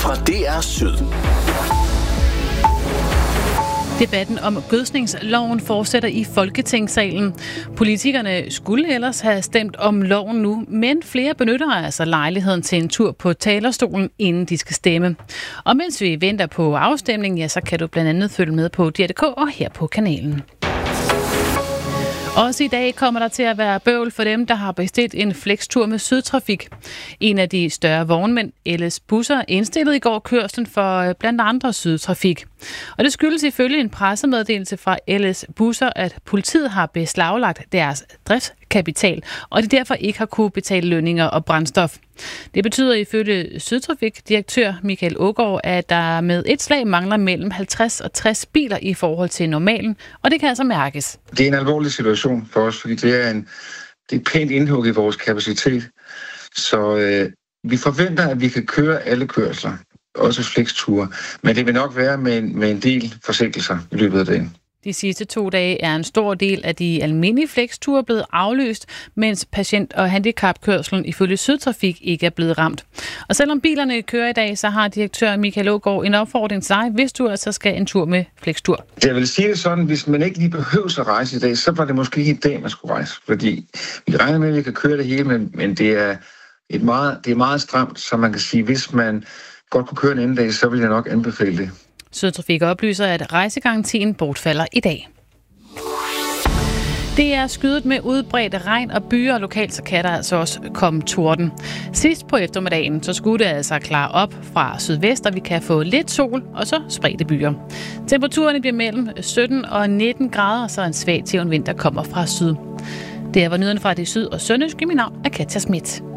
fra DR Syd. Debatten om gødskningsloven fortsætter i Folketingssalen. Politikerne skulle ellers have stemt om loven nu, men flere benytter altså lejligheden til en tur på talerstolen, inden de skal stemme. Og mens vi venter på afstemningen, ja, så kan du blandt andet følge med på DR.dk og her på kanalen. Også i dag kommer der til at være bøvl for dem, der har bestilt en flextur med Sydtrafik. En af de større vognmænd, LS Busser, indstillede i går kørslen for blandt andre Sydtrafik. Og det skyldes ifølge en pressemeddelelse fra LS Busser, at politiet har beslaglagt deres driftskapital, og de derfor ikke har kunne betale lønninger og brændstof. Det betyder ifølge Sydtrafik-direktør Michael Aagaard, at der med et slag mangler mellem 50 og 60 biler i forhold til normalen, og det kan altså mærkes. Det er en alvorlig situation for os, fordi det er et pænt indhug i vores kapacitet. Så vi forventer, at vi kan køre alle kørsler, også flexture, men det vil nok være med en del forsinkelser i løbet af dagen. De sidste 2 dage er en stor del af de almindelige flexture blevet afløst, mens patient- og handicapkørslen ifølge Sydtrafik ikke er blevet ramt. Og selvom bilerne kører i dag, så har direktør Michael Aagaard en opfordring til dig, hvis du altså skal en tur med flextur. Jeg vil sige det sådan, hvis man ikke lige behøver at rejse i dag, så var det måske ikke i dag, man skulle rejse. Fordi vi regner med, at vi kan køre det hele, men det er meget stramt, så man kan sige, hvis man godt kunne køre en anden dag, så vil jeg nok anbefale det. Sydtrafik oplyser, at rejsegarantien bortfalder i dag. Det er skydet med udbredt regn og byer, og lokalt så kan der altså også komme torden. Sidst på eftermiddagen, så skulle det altså klare op fra sydvest, og vi kan få lidt sol og så spredte byer. Temperaturen bliver mellem 17 og 19 grader, så en svag til en vind, der kommer fra syd. Det var nyheden fra det syd- og sønderjyske. Mit navn er Katja Schmidt.